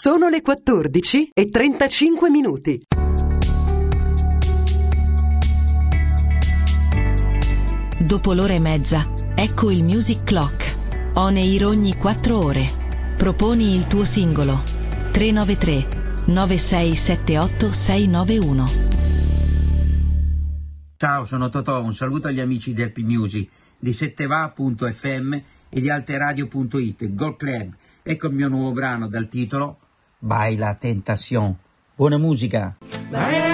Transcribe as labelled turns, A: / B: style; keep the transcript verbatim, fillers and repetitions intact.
A: Sono le quattordici e trentacinque minuti.
B: Dopo l'ora e mezza, ecco il Music Clock. On air ogni quattro ore. Proponi il tuo singolo. tre nove tre nove sei sette otto sei nove uno.
C: Ciao, sono Totò, un saluto agli amici di Happy Music, di setteva punto effe emme e di alteradio punto it, Gold Club. Ecco il mio nuovo brano dal titolo Baila Tentación. Buona musica!